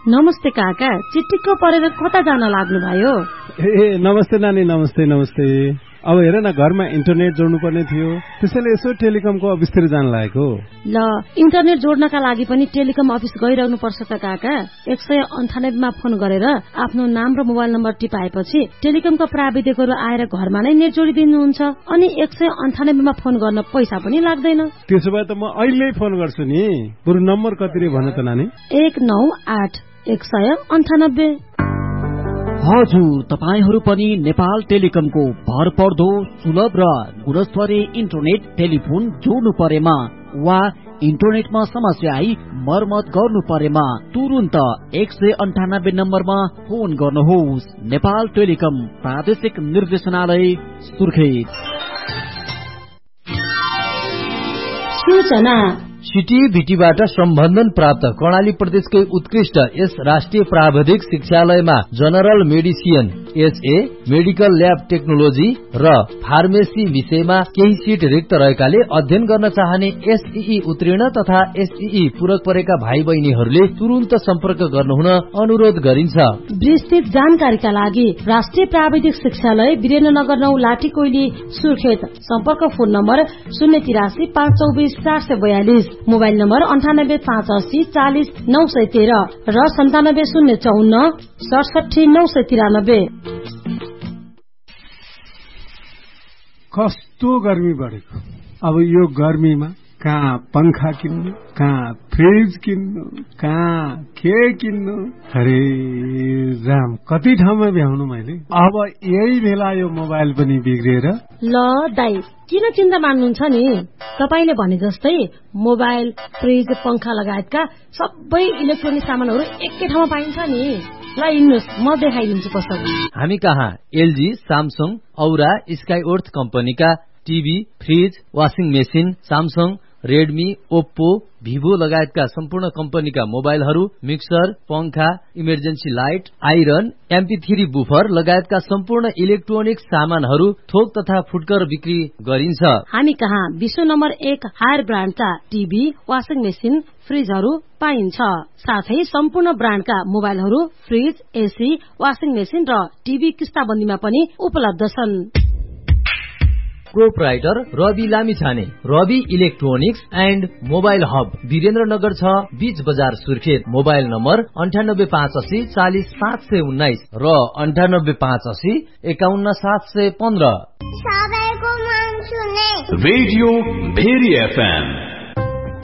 नमस्ते काका, चिटिक्क परेर कता जान लाग्नुभयो? ए नमस्ते नानी, नमस्ते नमस्ते। अब हेर न, घरमा इन्टरनेट जोड्नु पर्ने थियो, त्यसैले यसो टेलिकमको अफिसतिर जान लागेको। ल, इन्टरनेट जोड्नका लागि पनि टेलिकम अफिस गइरहनु पर्छ त काका। 198 मा फोन गरेर आफ्नो नाम र मोबाइल नम्बर टिपाएपछि टेलिकमका प्राविधिकहरू आएर घरमा नै नेट जोडिदिनुहुन्छ। अनि 198 मा फोन गर्न पैसा पनि लाग्दैन। त्यसो भए त म अहिले फोन गर्छु नि। बरु नम्बर कति रे भन त नानी? 198-198। हजुर, तपाईहरू पनि नेपाल टेलिकमको भरपर्दो सुलभ र गुणस्तरीय इन्टरनेट टेलिफोन जोड्नु परेमा वा इन्टरनेटमा समस्या आई मर्मत गर्नु परेमा तुरुन्त 198 नम्बरमा फोन गर्नुहोस्। नेपाल टेलिकम प्रादेशिक निर्देशनालय सुर्खेत। सूचना सिटिभिटीबाट सम्बन्धन प्राप्त कर्णाली प्रदेशकै उत्कृष्ट यस राष्ट्रिय प्राविधिक शिक्षालयमा general medicine, SA, medical lab technology र फार्मेसी विषयमा केही सिट रिक्त रहेकाले अध्ययन गर्न चाहने एसईई उत्तीर्ण तथा एसईई पूरक परेका भाइ बहिनीहरूले तुरुन्त सम्पर्क गर्नुहुन अनुरोध गरिन्छ। विस्तृत जानकारीका लागि राष्ट्रिय प्राविधिक शिक्षालय वीरेन्द्रनगर 9 लाठीकोइली सुर्खेत। सम्पर्क फोन नम्बर 083-524-442, मोबाइल नम्बर 98-580-40-913 र 97-054-67-993। कस्तो गर्मी बढेको। अब यो गर्मीमा कहाँ पंखा किन्नु, कहाँ फ्रिज किन्नु, कहाँ के किन्नु। अरे राम, कति ठाउँमा भ्याउनु मैले। अब यही बेला यो मोबाइल पनि बिग्रेर। ल दाइ, किन चिन्ता मान्नुहुन्छ नि? तपाईले भने जस्तै मोबाइल, फ्रिज, पंखा लगायतका सबै इलेक्ट्रोनिक सामानहरू एकै ठाउँमा पाइन्छ नि। ल हिँड्नुहोस्, म देखाइदिन्छु कसरी। हामी कहाँ एलजी, सामसङ, औरा, स्काइओर्थ कम्पनीका TV, fridge, washing machine, Samsung, Redmi, Oppo, Vivo लगायतका सम्पूर्ण कम्पनीका मोबाइलहरू, मिक्सर, पंखा, emergency light, iron, MP3 buffer लगायतका सम्पूर्ण इलेक्ट्रोनिक सामानहरू थोक तथा फुटकर बिक्री गरिन्छ। हामी कहाँ विश्व number 1 higher ब्रान्डका TV, washing machine, फ्रिजहरू पाइन्छ। साथै सम्पूर्ण ब्रान्डका मोबाइलहरू, फ्रिज, एसी, वाशिङ मेसिन र टिभी किस्ताबन्दीमा पनि उपलब्ध छन्। Proprietor Rabi Lamichhane, Rabi electronics and mobile hub, Birendranagar 6, बीच बजार सुर्खेत। मोबाइल नम्बर 98-580-40-519 र 98-580-51-715। Radio very FM